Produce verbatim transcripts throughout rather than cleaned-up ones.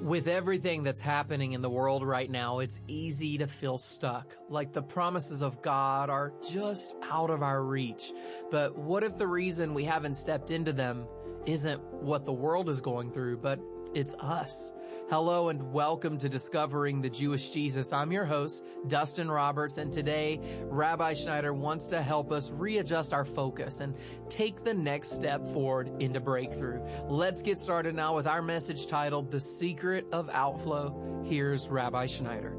With everything that's happening in the world right now, it's easy to feel stuck, like the promises of God are just out of our reach. But what if the reason we haven't stepped into them isn't what the world is going through, but it's us? Hello and welcome to Discovering the Jewish Jesus. I'm your host, Dustin Roberts, and today Rabbi Schneider wants to help us readjust our focus and take the next step forward into breakthrough. Let's get started now with our message titled, The Secret of Outflow. Here's Rabbi Schneider.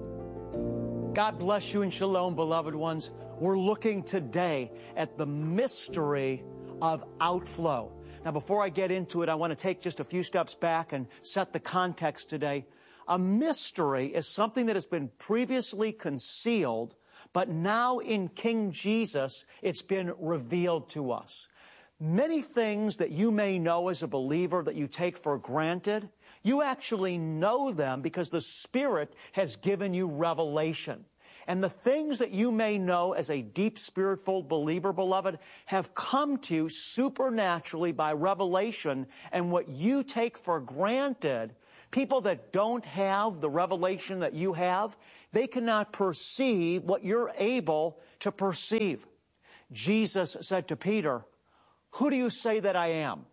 God bless you and shalom, beloved ones. We're looking today at the mystery of outflow. Now, before I get into it, I want to take just a few steps back and set the context today. A mystery is something that has been previously concealed, but now in King Jesus, it's been revealed to us. Many things that you may know as a believer that you take for granted, you actually know them because the Spirit has given you revelation. And the things that you may know as a deep spiritual believer, beloved, have come to you supernaturally by revelation. And what you take for granted, people that don't have the revelation that you have, they cannot perceive what you're able to perceive. Jesus said to Peter, "Who do you say that I am?"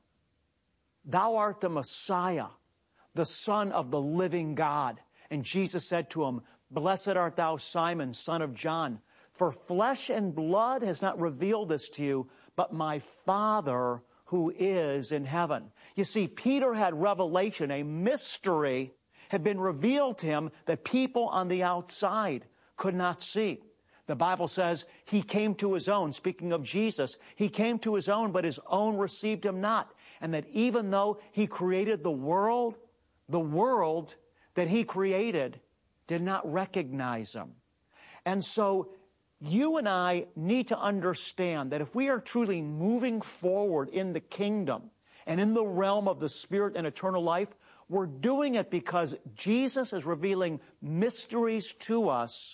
"Thou art the Messiah, the Son of the living God." And Jesus said to him, "Blessed art thou, Simon, son of John, for flesh and blood has not revealed this to you, but my Father who is in heaven." You see, Peter had revelation, a mystery had been revealed to him that people on the outside could not see. The Bible says he came to his own, speaking of Jesus, he came to his own, but his own received him not. And that even though he created the world, the world that he created did not recognize him. And so you and I need to understand that if we are truly moving forward in the kingdom and in the realm of the Spirit and eternal life, we're doing it because Jesus is revealing mysteries to us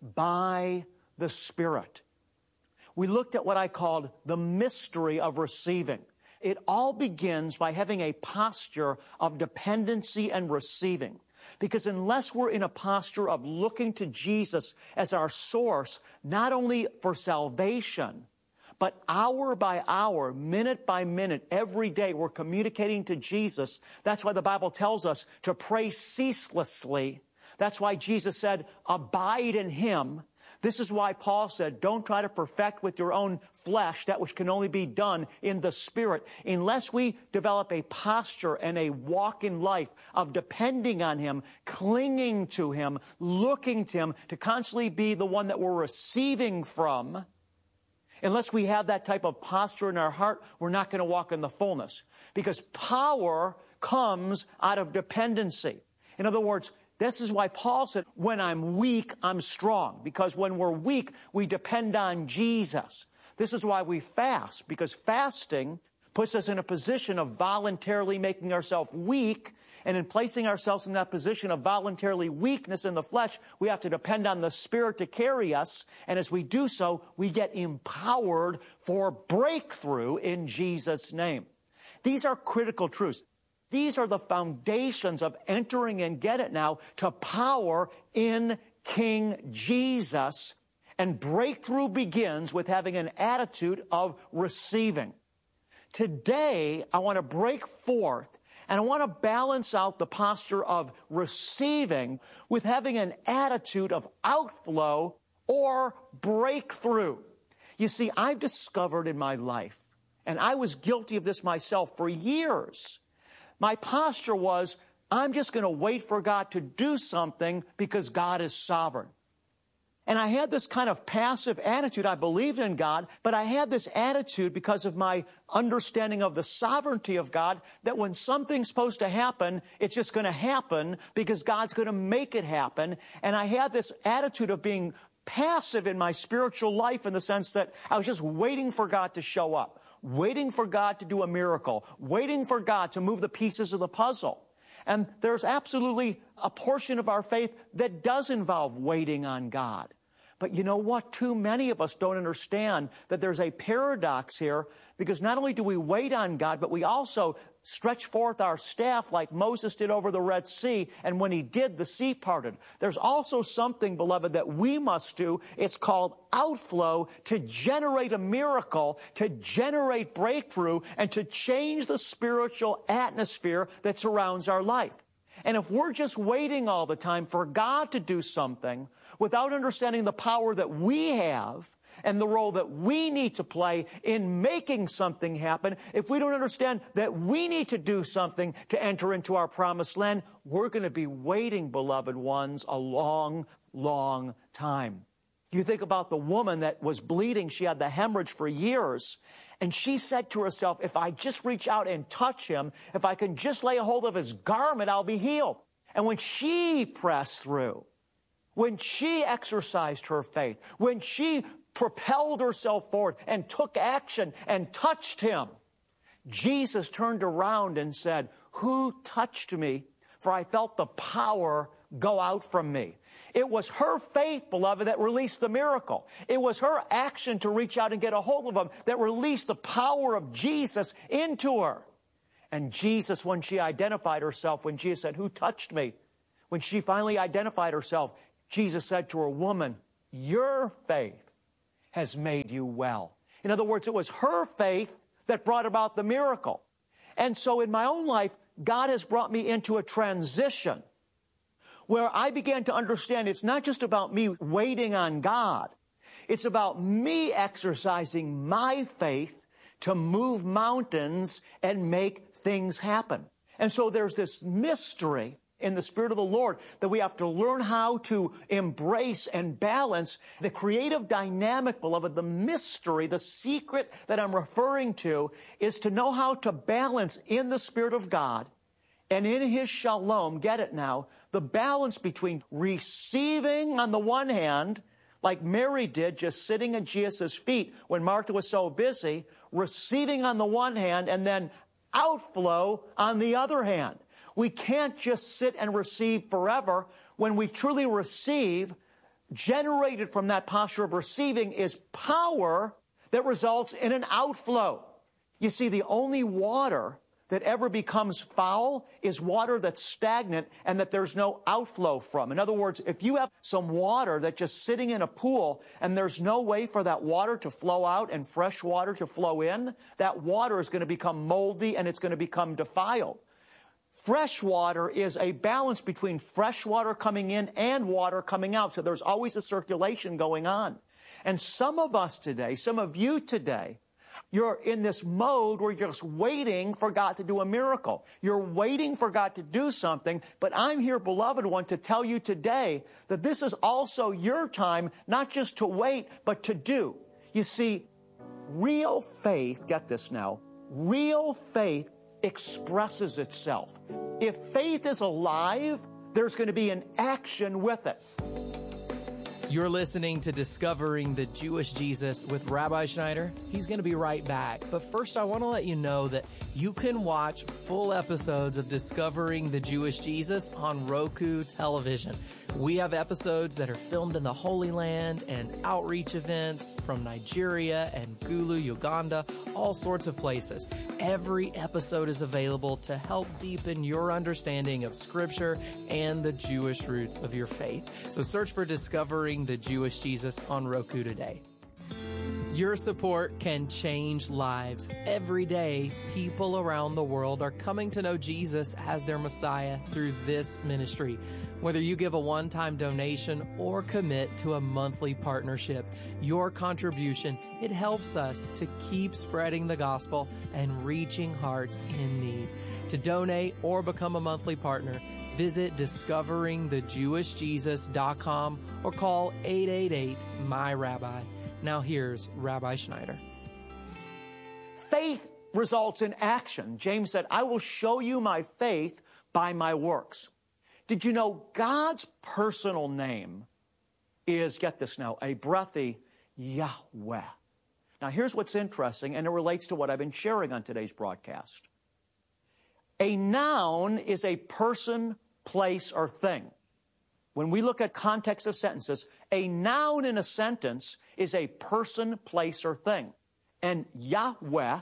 by the Spirit. We looked at what I called the mystery of receiving. It all begins by having a posture of dependency and receiving. Because unless we're in a posture of looking to Jesus as our source, not only for salvation, but hour by hour, minute by minute, every day, we're communicating to Jesus. That's why the Bible tells us to pray ceaselessly. That's why Jesus said, abide in Him. This is why Paul said, don't try to perfect with your own flesh that which can only be done in the Spirit. Unless we develop a posture and a walk in life of depending on Him, clinging to Him, looking to Him, to constantly be the one that we're receiving from, unless we have that type of posture in our heart, we're not going to walk in the fullness. Because power comes out of dependency. In other words, this is why Paul said, when I'm weak, I'm strong. Because when we're weak, we depend on Jesus. This is why we fast, because fasting puts us in a position of voluntarily making ourselves weak. And in placing ourselves in that position of voluntarily weakness in the flesh, we have to depend on the Spirit to carry us. And as we do so, we get empowered for breakthrough in Jesus' name. These are critical truths. These are the foundations of entering, and get it now, to power in King Jesus. And breakthrough begins with having an attitude of receiving. Today, I want to break forth, and I want to balance out the posture of receiving with having an attitude of outflow or breakthrough. You see, I've discovered in my life, and I was guilty of this myself for years, my posture was, I'm just going to wait for God to do something because God is sovereign. And I had this kind of passive attitude. I believed in God, but I had this attitude because of my understanding of the sovereignty of God, that when something's supposed to happen, it's just going to happen because God's going to make it happen. And I had this attitude of being passive in my spiritual life in the sense that I was just waiting for God to show up, waiting for God to do a miracle, waiting for God to move the pieces of the puzzle. And there's absolutely a portion of our faith that does involve waiting on God. But you know what? Too many of us don't understand that there's a paradox here, because not only do we wait on God, but we also stretch forth our staff like Moses did over the Red Sea, and when he did, the sea parted. There's also something, beloved, that we must do. It's called outflow, to generate a miracle, to generate breakthrough, and to change the spiritual atmosphere that surrounds our life. And if we're just waiting all the time for God to do something, without understanding the power that we have and the role that we need to play in making something happen, if we don't understand that we need to do something to enter into our promised land, we're going to be waiting, beloved ones, a long, long time. You think about the woman that was bleeding. She had the hemorrhage for years. And she said to herself, if I just reach out and touch him, if I can just lay a hold of his garment, I'll be healed. And when she pressed through, when she exercised her faith, when she propelled herself forward and took action and touched him, Jesus turned around and said, who touched me? For I felt the power go out from me. It was her faith, beloved, that released the miracle. It was her action to reach out and get a hold of him that released the power of Jesus into her. And Jesus, when she identified herself, when Jesus said, who touched me? When she finally identified herself, Jesus said to her, woman, your faith has made you well. In other words, it was her faith that brought about the miracle. And so in my own life, God has brought me into a transition where I began to understand it's not just about me waiting on God. It's about me exercising my faith to move mountains and make things happen. And so there's this mystery in the Spirit of the Lord that we have to learn how to embrace and balance. The creative dynamic, beloved, the mystery, the secret that I'm referring to is to know how to balance in the Spirit of God and in His shalom, get it now, the balance between receiving on the one hand, like Mary did, just sitting at Jesus' feet when Martha was so busy, receiving on the one hand, and then outflow on the other hand. We can't just sit and receive forever. When we truly receive, generated from that posture of receiving is power that results in an outflow. You see, the only water that ever becomes foul is water that's stagnant and that there's no outflow from. In other words, if you have some water that's just sitting in a pool and there's no way for that water to flow out and fresh water to flow in, that water is going to become moldy and it's going to become defiled. Fresh water is a balance between fresh water coming in and water coming out. So there's always a circulation going on. And some of us today, some of you today, you're in this mode where you're just waiting for God to do a miracle. You're waiting for God to do something. But I'm here, beloved one, to tell you today that this is also your time, not just to wait, but to do. You see, real faith, get this now, real faith expresses itself. If faith is alive, there's going to be an action with it. You're listening to Discovering the Jewish Jesus with Rabbi Schneider. He's going to be right back. But first, I want to let you know that you can watch full episodes of Discovering the Jewish Jesus on Roku television. We have episodes that are filmed in the Holy Land and outreach events from Nigeria and Gulu, Uganda, all sorts of places. Every episode is available to help deepen your understanding of Scripture and the Jewish roots of your faith. So search for Discovering the Jewish Jesus on Roku today. Your support can change lives. Every day, people around the world are coming to know Jesus as their Messiah through this ministry. Whether you give a one-time donation or commit to a monthly partnership, your contribution, it helps us to keep spreading the gospel and reaching hearts in need. To donate or become a monthly partner, visit discovering the jewish jesus dot com or call eight eight eight, M Y Rabbi. Now here's Rabbi Schneider. Faith results in action. James said, I will show you my faith by my works. Did you know God's personal name is, get this now, a breathy Yahweh. Now here's what's interesting, and it relates to what I've been sharing on today's broadcast. A noun is a person, place, or thing. when we look at context of sentences, a noun in a sentence is a person, place, or thing. And Yahweh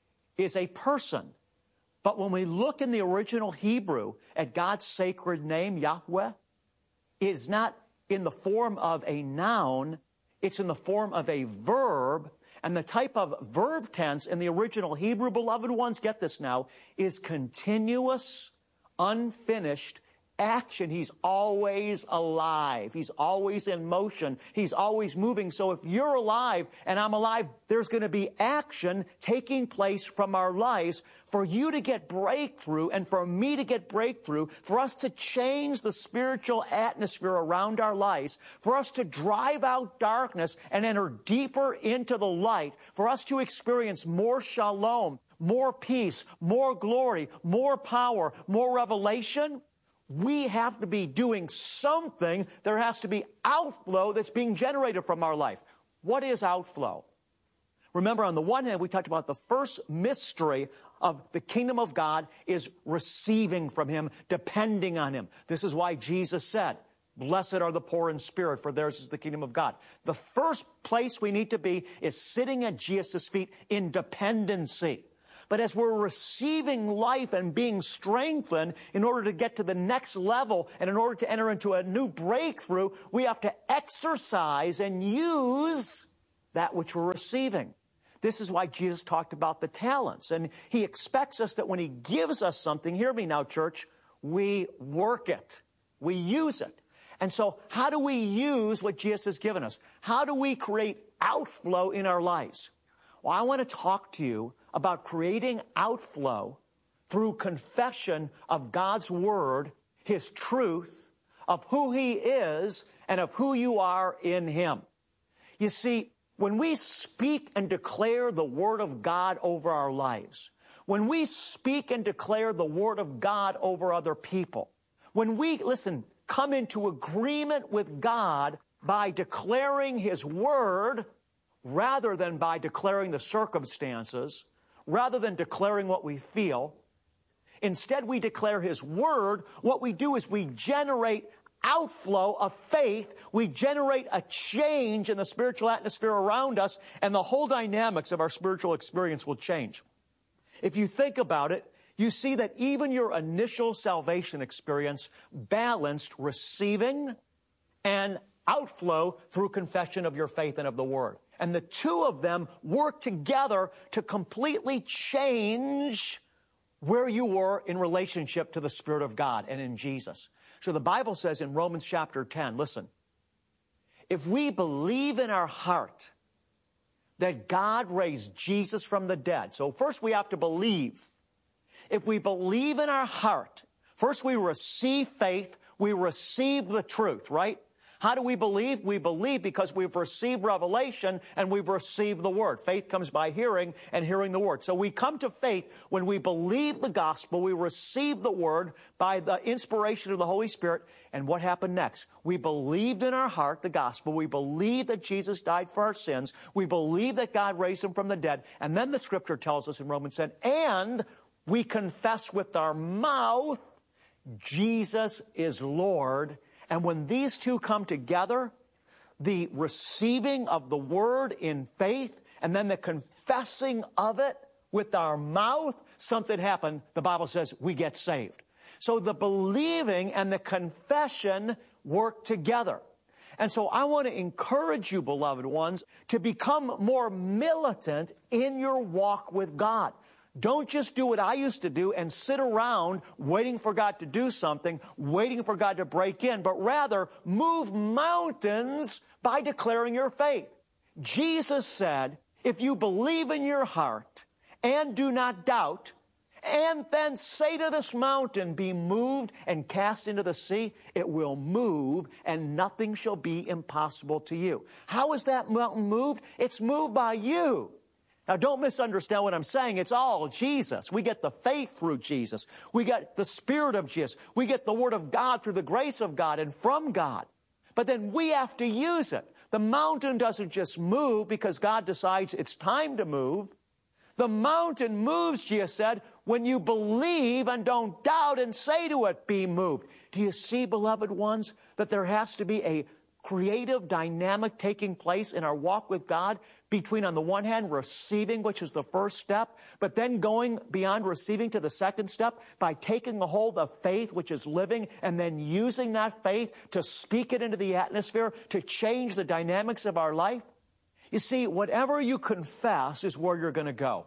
is a person. But when we look in the original Hebrew at God's sacred name, Yahweh, it is not in the form of a noun, it's in the form of a verb. And the type of verb tense in the original Hebrew, beloved ones, get this now, is continuous, unfinished action. He's always alive. He's always in motion. He's always moving. So if you're alive and I'm alive, there's going to be action taking place from our lives for you to get breakthrough and for me to get breakthrough, for us to change the spiritual atmosphere around our lives, for us to drive out darkness and enter deeper into the light, for us to experience more shalom, more peace, more glory, more power, more revelation. We have to be doing something. There has to be outflow that's being generated from our life. What is outflow? Remember, on the one hand, we talked about the first mystery of the kingdom of God is receiving from Him, depending on Him. This is why Jesus said, blessed are the poor in spirit, for theirs is the kingdom of God. The first place we need to be is sitting at Jesus' feet in dependency. But as we're receiving life and being strengthened in order to get to the next level and in order to enter into a new breakthrough, we have to exercise and use that which we're receiving. This is why Jesus talked about the talents. And He expects us that when He gives us something, hear me now, church, we work it. We use it. And so how do we use what Jesus has given us? How do we create outflow in our lives? Well, I want to talk to you about creating outflow through confession of God's Word, His truth, of who He is, and of who you are in Him. You see, when we speak and declare the Word of God over our lives, when we speak and declare the Word of God over other people, when we, listen, come into agreement with God by declaring His Word, rather than by declaring the circumstances, rather than declaring what we feel, instead we declare His Word. What we do is we generate outflow of faith. We generate a change in the spiritual atmosphere around us, and the whole dynamics of our spiritual experience will change. If you think about it, you see that even your initial salvation experience balanced receiving and outflow through confession of your faith and of the Word. And the two of them work together to completely change where you were in relationship to the Spirit of God and in Jesus. So the Bible says in Romans chapter ten, listen, if we believe in our heart that God raised Jesus from the dead, so first we have to believe. If we believe in our heart, first we receive faith, we receive the truth, right? How do we believe? We believe because we've received revelation and we've received the Word. Faith comes by hearing and hearing the Word. So we come to faith when we believe the gospel, we receive the Word by the inspiration of the Holy Spirit. And what happened next? We believed in our heart the gospel. We believe that Jesus died for our sins. We believe that God raised Him from the dead. And then the Scripture tells us in Romans ten, and we confess with our mouth, Jesus is Lord. And when these two come together, the receiving of the Word in faith and then the confessing of it with our mouth, something happened. The Bible says we get saved. So the believing and the confession work together. And so I want to encourage you, beloved ones, to become more militant in your walk with God. Don't just do what I used to do and sit around waiting for God to do something, waiting for God to break in, but rather move mountains by declaring your faith. Jesus said, if you believe in your heart and do not doubt, and then say to this mountain, be moved and cast into the sea, it will move and nothing shall be impossible to you. How is that mountain moved? It's moved by you. Now, don't misunderstand what I'm saying. It's all Jesus. We get the faith through Jesus. We get the Spirit of Jesus. We get the Word of God through the grace of God and from God. But then we have to use it. The mountain doesn't just move because God decides it's time to move. The mountain moves, Jesus said, when you believe and don't doubt and say to it, be moved. Do you see, beloved ones, that there has to be a creative dynamic taking place in our walk with God between, on the one hand, receiving, which is the first step, but then going beyond receiving to the second step by taking a hold of faith, which is living, and then using that faith to speak it into the atmosphere, to change the dynamics of our life? You see, whatever you confess is where you're going to go.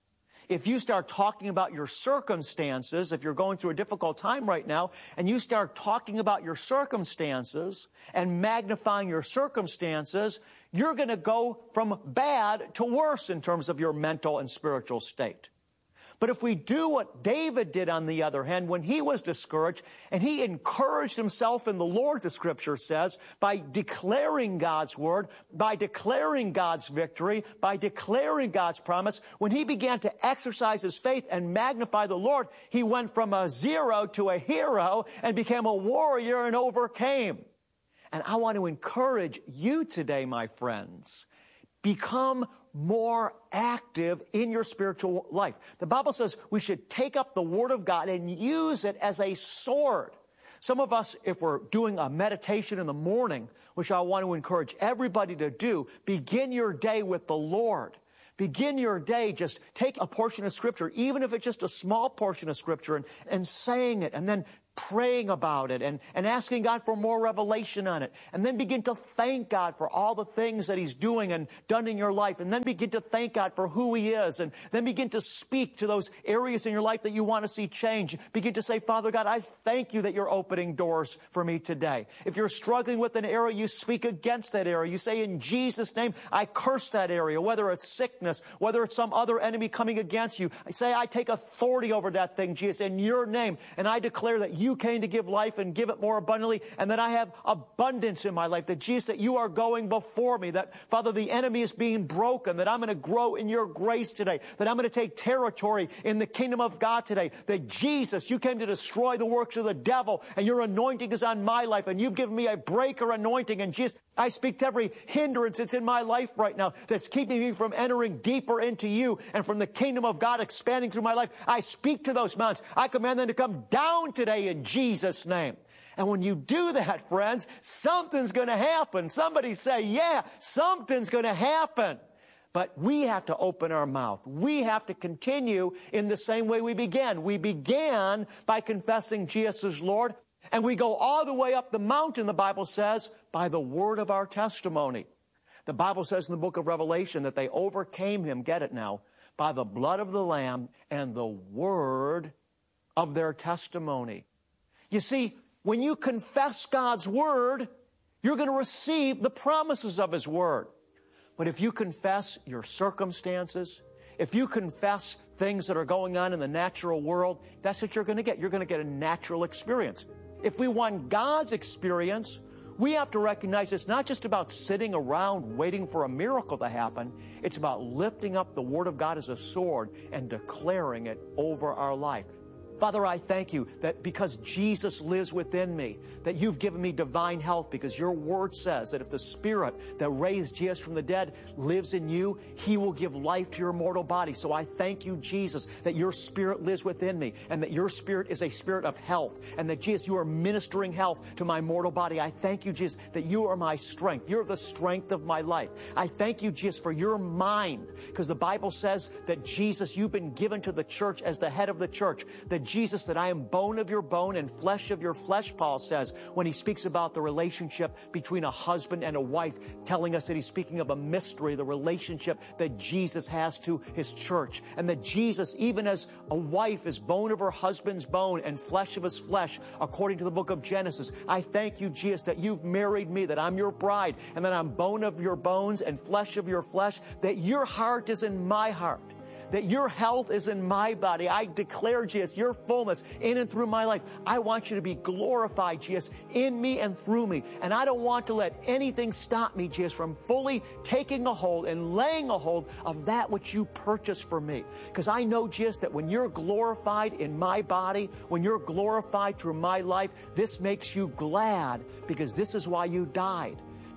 If you start talking about your circumstances, if you're going through a difficult time right now, and you start talking about your circumstances and magnifying your circumstances, you're going to go from bad to worse in terms of your mental and spiritual state. But if we do what David did, on the other hand, when he was discouraged, and he encouraged himself in the Lord, the Scripture says, by declaring God's word, by declaring God's victory, by declaring God's promise, when he began to exercise his faith and magnify the Lord, he went from a zero to a hero and became a warrior and overcame. And I want to encourage you today, my friends, become more active in your spiritual life. The Bible says we should take up the Word of God and use it as a sword. Some of us, if we're doing a meditation in the morning, which I want to encourage everybody to do, begin your day with the Lord. Begin your day, just take a portion of Scripture, even if it's just a small portion of Scripture, and, and saying it, and then praying about it and, and asking God for more revelation on it. And then begin to thank God for all the things that He's doing and done in your life. And then begin to thank God for who He is. And then begin to speak to those areas in your life that you want to see change. Begin to say, Father God, I thank you that you're opening doors for me today. If you're struggling with an area, you speak against that area. You say, in Jesus' name, I curse that area, whether it's sickness, whether it's some other enemy coming against you. I say, I take authority over that thing, Jesus, in your name. And I declare that you You came to give life and give it more abundantly, and that I have abundance in my life, that Jesus, that you are going before me, that, Father, the enemy is being broken, that I'm going to grow in your grace today, that I'm going to take territory in the kingdom of God today, that Jesus, you came to destroy the works of the devil, and your anointing is on my life, and you've given me a breaker anointing, and Jesus, I speak to every hindrance that's in my life right now that's keeping me from entering deeper into you and from the kingdom of God expanding through my life. I speak to those mountains. I command them to come down today in Jesus' name. And when you do that, friends, something's going to happen. Somebody say, yeah, something's going to happen. But we have to open our mouth. We have to continue in the same way we began. We began by confessing Jesus as Lord. And we go all the way up the mountain, the Bible says, by the word of our testimony. The Bible says in the book of Revelation that they overcame him, get it now, by the blood of the Lamb and the word of their testimony. You see, when you confess God's word, you're going to receive the promises of His word. But if you confess your circumstances, if you confess things that are going on in the natural world, that's what you're going to get. You're going to get a natural experience. If we want God's experience, we have to recognize it's not just about sitting around waiting for a miracle to happen. It's about lifting up the Word of God as a sword and declaring it over our life. Father, I thank you that because Jesus lives within me, that you've given me divine health, because your word says that if the Spirit that raised Jesus from the dead lives in you, He will give life to your mortal body. So I thank you, Jesus, that your Spirit lives within me, and that your Spirit is a Spirit of health, and that, Jesus, you are ministering health to my mortal body. I thank you, Jesus, that you are my strength. You're the strength of my life. I thank you, Jesus, for your mind, because the Bible says that, Jesus, you've been given to the church as the head of the church, that Jesus, that I am bone of your bone and flesh of your flesh, Paul says, when he speaks about the relationship between a husband and a wife, telling us that he's speaking of a mystery, the relationship that Jesus has to his church. And that Jesus, even as a wife is bone of her husband's bone and flesh of his flesh, according to the book of Genesis, I thank you, Jesus, that you've married me, that I'm your bride, and that I'm bone of your bones and flesh of your flesh, that your heart is in my heart, that your health is in my body. I declare, Jesus, your fullness in and through my life. I want you to be glorified, Jesus, in me and through me. And I don't want to let anything stop me, Jesus, from fully taking a hold and laying a hold of that which you purchased for me. Because I know, Jesus, that when you're glorified in my body, when you're glorified through my life, this makes you glad, because this is why you died.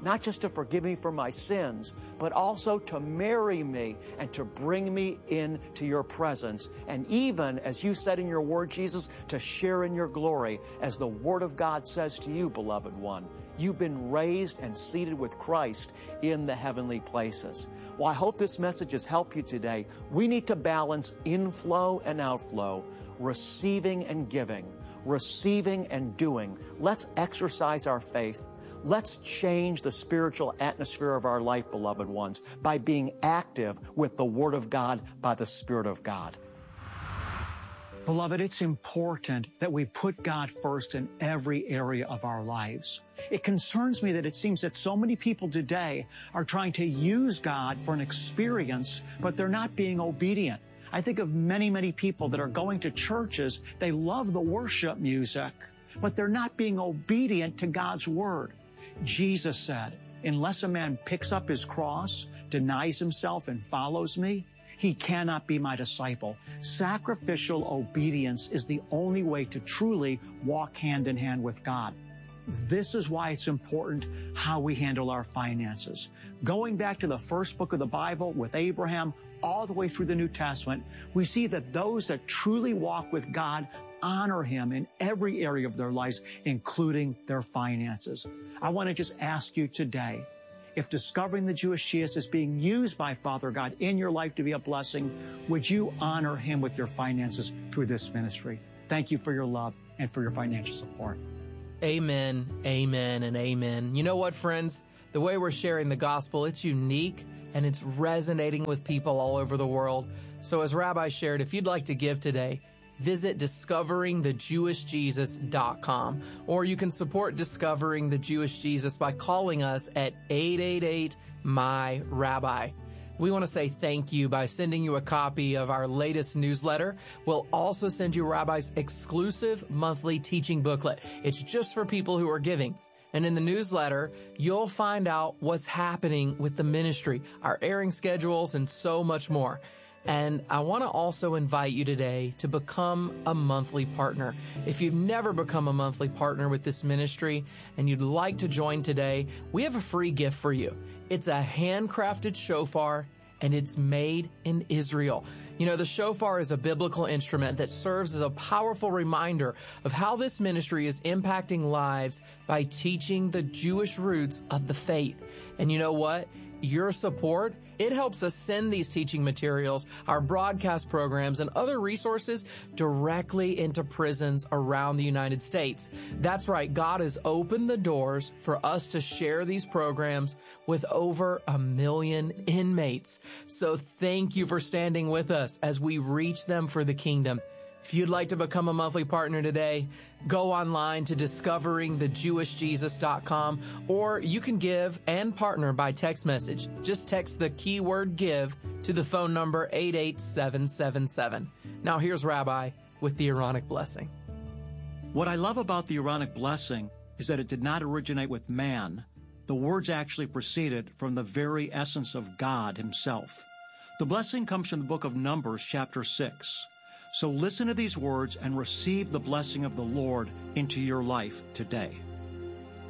not just to forgive me for my sins, but also to marry me and to bring me into your presence. And even, as you said in your word, Jesus, to share in your glory, as the Word of God says to you, beloved one. You've been raised and seated with Christ in the heavenly places. Well, I hope this message has helped you today. We need to balance inflow and outflow, receiving and giving, receiving and doing. Let's exercise our faith. Let's change the spiritual atmosphere of our life, beloved ones, by being active with the Word of God, by the Spirit of God. Beloved, it's important that we put God first in every area of our lives. It concerns me that it seems that so many people today are trying to use God for an experience, but they're not being obedient. I think of many, many people that are going to churches. They love the worship music, but they're not being obedient to God's Word. Jesus said, unless a man picks up his cross, denies himself, and follows me, he cannot be my disciple. Sacrificial obedience is the only way to truly walk hand in hand with God. This is why it's important how we handle our finances. Going back to the first book of the Bible with Abraham, all the way through the New Testament, we see that those that truly walk with God honor Him in every area of their lives, including their finances. I want to just ask you today, if discovering the Jewish Jesus is being used by Father God in your life to be a blessing, would you honor Him with your finances through this ministry? Thank you for your love and for your financial support. Amen, amen, and amen. You know what, friends? The way we're sharing the gospel, it's unique and it's resonating with people all over the world. So as Rabbi shared, if you'd like to give today, visit discovering the jewish jesus dot com, or you can support Discovering the Jewish Jesus by calling us at eight eight eight, M Y, Rabbi. We want to say thank you by sending you a copy of our latest newsletter. We'll also send you Rabbi's exclusive monthly teaching booklet. It's just for people who are giving. And in the newsletter, you'll find out what's happening with the ministry, our airing schedules, and so much more. And I want to also invite you today to become a monthly partner. If you've never become a monthly partner with this ministry and you'd like to join today, we have a free gift for you. It's a handcrafted shofar, and it's made in Israel. You know, the shofar is a biblical instrument that serves as a powerful reminder of how this ministry is impacting lives by teaching the Jewish roots of the faith. And you know what? Your support, it helps us send these teaching materials, our broadcast programs, and other resources directly into prisons around the United States. That's right, God has opened the doors for us to share these programs with over a million inmates. So thank you for standing with us as we reach them for the kingdom. If you'd like to become a monthly partner today, go online to discovering the jewish jesus dot com, or you can give and partner by text message. Just text the keyword give to the phone number eight eight seven seven seven. Now here's Rabbi with the Aaronic blessing. What I love about the Aaronic blessing is that it did not originate with man. The words actually proceeded from the very essence of God Himself. The blessing comes from the book of Numbers, chapter six. So listen to these words and receive the blessing of the Lord into your life today.